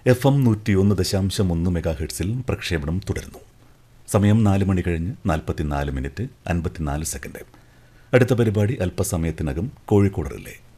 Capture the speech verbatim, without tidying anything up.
F M നൂറ്റിയൊന്ന് ദശാംശം ഒന്ന് മെഗാ ഹെർട്സിൽ പ്രക്ഷേപണം തുടരുന്നു. സമയം നാല് മണി കഴിഞ്ഞ് നാൽപ്പത്തിനാല് മിനിറ്റ് അൻപത്തിനാല് സെക്കൻഡ്. അടുത്ത പരിപാടി അല്പസമയത്തിനകം കോഴിക്കോട് റിലേ.